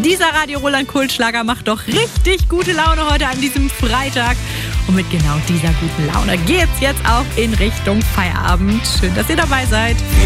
Dieser Radio Roland Kultschlager macht doch richtig gute Laune heute an diesem Freitag. Und mit genau dieser guten Laune geht's jetzt auch in Richtung Feierabend. Schön, dass ihr dabei seid.